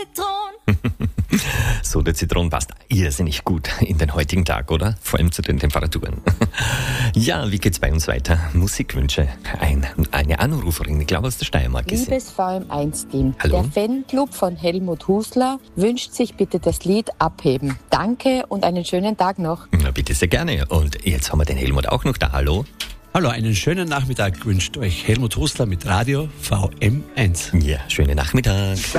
So, der Zitron passt irrsinnig gut in den heutigen Tag, oder? Vor allem zu den Temperaturen. Ja, wie geht's bei uns weiter? Musikwünsche. Eine Anruferin, ich glaube aus der Steiermark. Liebes VM1-Team, Hallo? der Fanclub von Helmut Husler wünscht sich bitte das Lied Abheben. Danke und einen schönen Tag noch. Na, bitte sehr gerne. Und jetzt haben wir den Helmut auch noch da. Hallo? Hallo, einen schönen Nachmittag wünscht euch Helmut Husler mit Radio VM1. Ja, schönen Nachmittag.